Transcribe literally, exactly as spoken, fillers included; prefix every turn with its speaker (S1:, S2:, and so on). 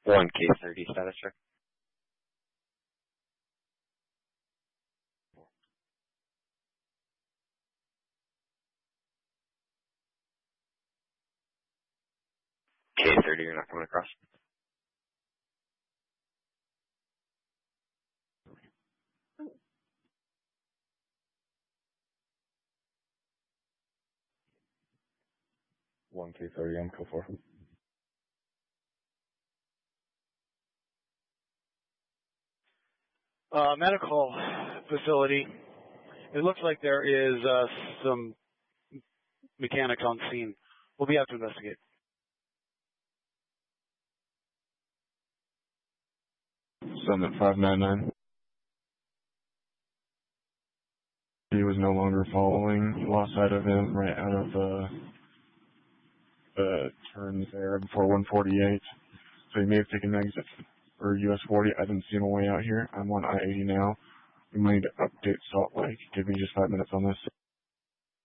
S1: one K thirty status check. K thirty, you're not coming across.
S2: one K thirty, I'm code four.
S3: Uh, medical facility. It looks like there is uh, some mechanics on scene. We'll be out to investigate.
S2: Summit five nine nine. He was no longer following. Lost sight of him right out of the, the turns there before one forty-eight. So he may have taken an exit for U S forty. I didn't see him way out here. I'm on I eighty now. We might need to update Salt Lake. Give me just five minutes on this.